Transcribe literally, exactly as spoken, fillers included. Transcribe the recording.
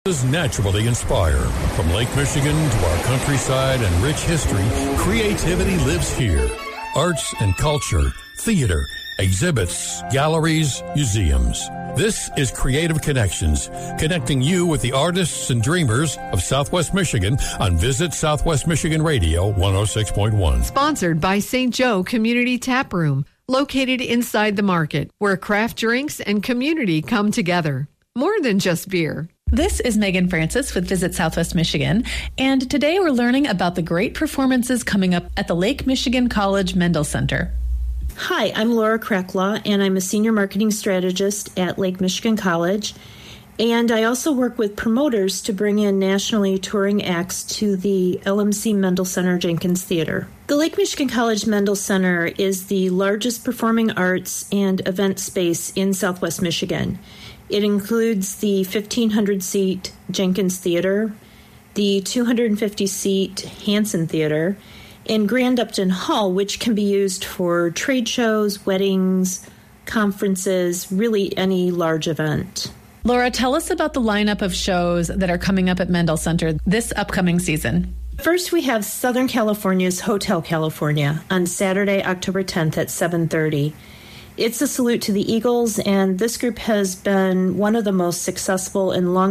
Naturally inspire. From Lake Michigan to our countryside and rich history, creativity lives here. Arts and culture, theater, exhibits, galleries, museums. This is Creative Connections, connecting you with the artists and dreamers of Southwest Michigan on Visit Southwest Michigan Radio one oh six point one. Sponsored by Saint Joe Community Tap Room, located inside the market, where craft drinks and community come together. More than just beer. This is Megan Francis with Visit Southwest Michigan, and today we're learning about the great performances coming up at the Lake Michigan College Mendel Center. Hi, I'm Laura Krecklaw, and I'm a senior marketing strategist at Lake Michigan College, and I also work with promoters to bring in nationally touring acts to the L M C Mendel Center Jenkins Theater. The Lake Michigan College Mendel Center is the largest performing arts and event space in Southwest Michigan. It includes the fifteen hundred seat Jenkins Theater, the two hundred fifty seat Hanson Theater, and Grand Upton Hall, which can be used for trade shows, weddings, conferences, really any large event. Laura, tell us about the lineup of shows that are coming up at Mendel Center this upcoming season. First, we have Southern California's Hotel California on Saturday, October tenth at seven thirty. It's a salute to the Eagles, and this group has been one of the most successful and long